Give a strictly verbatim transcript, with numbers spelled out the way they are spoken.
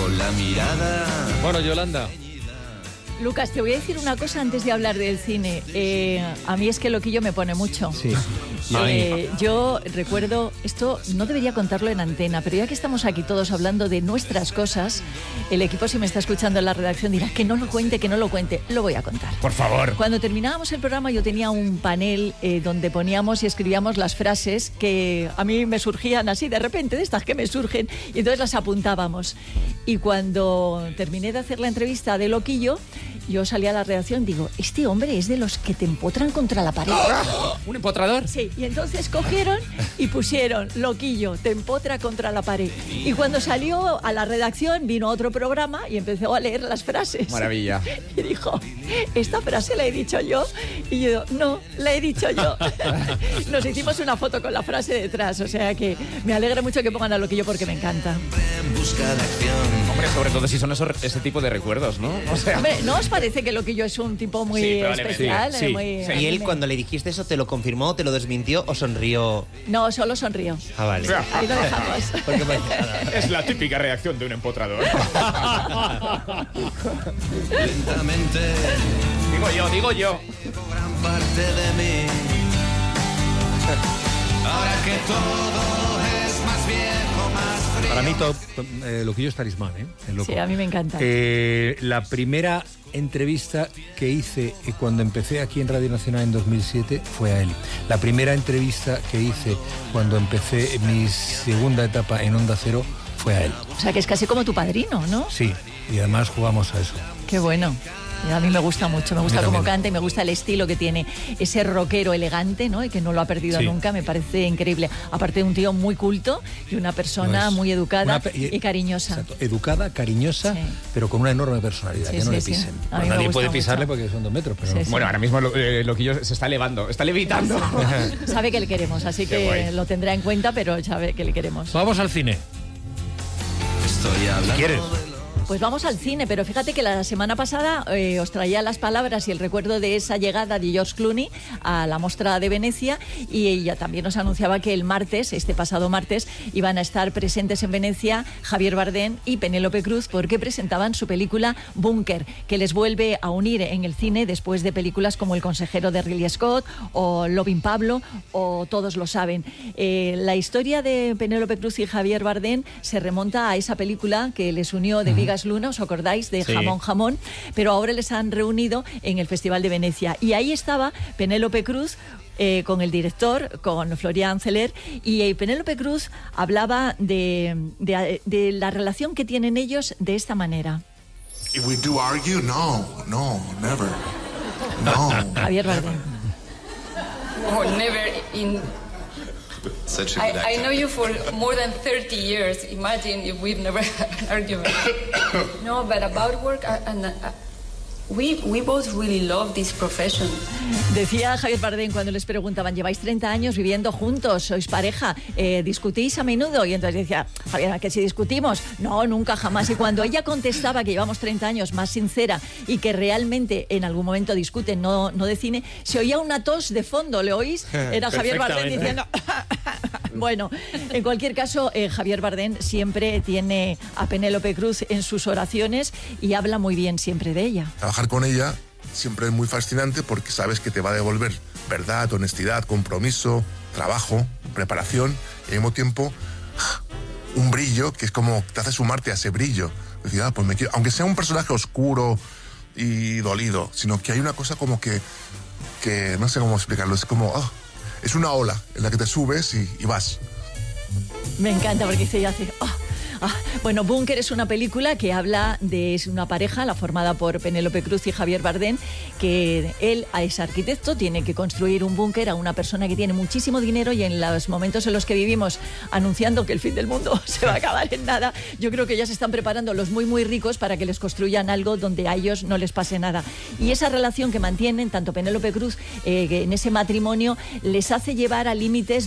con la mirada. Bueno, Yolanda. Lucas, te voy a decir una cosa antes de hablar del cine. Eh, a mí es que Loquillo me pone mucho. Sí. Eh, yo recuerdo, esto no debería contarlo en antena, pero ya que estamos aquí todos hablando de nuestras cosas, el equipo, si me está escuchando en la redacción, dirá que no lo cuente, que no lo cuente. Lo voy a contar. Por favor. Cuando terminábamos el programa yo tenía un panel eh, donde poníamos y escribíamos las frases que a mí me surgían así de repente, de estas que me surgen, y entonces las apuntábamos. Y cuando terminé de hacer la entrevista de Loquillo, yo salí a la redacción y digo, este hombre es de los que te empotran contra la pared. ¿Un empotrador? Sí, y entonces cogieron y pusieron Loquillo, te empotra contra la pared. Y cuando salió a la redacción vino otro programa y empezó a leer las frases. Maravilla. Y dijo, ¿esta frase la he dicho yo? Y yo, no, la he dicho yo. Nos hicimos una foto con la frase detrás, o sea que me alegra mucho que pongan a Loquillo porque me encanta. Hombre, sobre todo si son esos, ese tipo de recuerdos, ¿no? O sea... Hombre, ¿no os parece que Loquillo es un tipo muy Sí, especial? sí, sí, muy, sí. ¿Y él cuando le dijiste eso te lo confirmó, te lo desmintió o sonrió? No, solo sonrió. Ah, vale. Ahí lo dejamos. Porque me decía nada. Es la típica reacción de un empotrador. Lentamente, Digo yo, digo yo. gran parte de mí. Ahora que todo es más viejo, más frío. Para mí, todo, eh, Loquillo es talismán, ¿eh? El loco. Sí, a mí me encanta. Eh, la primera entrevista que hice eh, cuando empecé aquí en Radio Nacional en dos mil siete fue a él. La primera entrevista que hice cuando empecé mi segunda etapa en Onda Cero fue a él. O sea, que es casi como tu padrino, ¿no? Sí, y además jugamos a eso. Qué bueno. Y a mí me gusta mucho, me gusta cómo canta y me gusta el estilo que tiene, ese rockero elegante, ¿no? Y que no lo ha perdido Sí. nunca, me parece increíble. Aparte de un tío muy culto y una persona Lo es. muy educada Una pe- y, y cariñosa. Exacto, educada, cariñosa, Sí. pero con una enorme personalidad, Sí, que no sí, le sí. pisen. A mí Bueno, me nadie gusta puede pisarle mucho. porque son dos metros, pero... Sí, sí. Bueno, ahora mismo lo, eh, Loquillo se está elevando, está levitando. Sabe que le queremos, así Qué que guay. lo tendrá en cuenta, pero sabe que le queremos. Vamos al cine. Estoy hablando Si quieres. de lo- Pues vamos al cine, pero fíjate que la semana pasada eh, os traía las palabras y el recuerdo de esa llegada de George Clooney a la Mostra de Venecia, y ella también nos anunciaba que el martes, este pasado martes, iban a estar presentes en Venecia Javier Bardem y Penélope Cruz porque presentaban su película Búnker, que les vuelve a unir en el cine después de películas como El consejero de Ridley Scott o Loving Pablo o Todos lo saben. Eh, la historia de Penélope Cruz y Javier Bardem se remonta a esa película que les unió de Vigas Luna, ¿os acordáis? De Sí. Jamón Jamón, pero ahora les han reunido en el Festival de Venecia. Y ahí estaba Penélope Cruz eh, con el director, con Florian Zeller, y eh, Penélope Cruz hablaba de, de, de la relación que tienen ellos de esta manera. If we do argue, no, no, never. No. Javier Bardem. No, never in... Such a good I, I actor. know you for more than thirty years. Imagine if we've never had an argument. No, but about work, I, and uh, we we both really love this profession. Decía Javier Bardem cuando les preguntaban, lleváis treinta años viviendo juntos, sois pareja, eh, discutís a menudo, y entonces decía, Javier, ¿a que si discutimos? No, nunca, jamás. Y cuando ella contestaba que llevamos treinta años, más sincera, y que realmente en algún momento discuten, no, no de cine, se oía una tos de fondo, ¿le oís? Era Javier Bardem diciendo... Bueno, en cualquier caso, eh, Javier Bardem siempre tiene a Penélope Cruz en sus oraciones y habla muy bien siempre de ella. Trabajar con ella siempre es muy fascinante porque sabes que te va a devolver verdad, honestidad, compromiso, trabajo, preparación y al mismo tiempo un brillo que es como te hace sumarte a ese brillo. Decir, ah, pues me quiero, aunque sea un personaje oscuro y dolido, sino que hay una cosa como que, que no sé cómo explicarlo, es como, oh, es una ola en la que te subes y, y vas. Me encanta porque dice, ella hace... "Ah, ah". Bueno, Búnker es una película que habla de es una pareja, la formada por Penélope Cruz y Javier Bardem, que él es arquitecto, tiene que construir un búnker a una persona que tiene muchísimo dinero, y en los momentos en los que vivimos anunciando que el fin del mundo se va a acabar en nada, yo creo que ya se están preparando los muy muy ricos para que les construyan algo donde a ellos no les pase nada. Y esa relación que mantienen, tanto Penélope Cruz, eh, que en ese matrimonio, les hace llevar a límites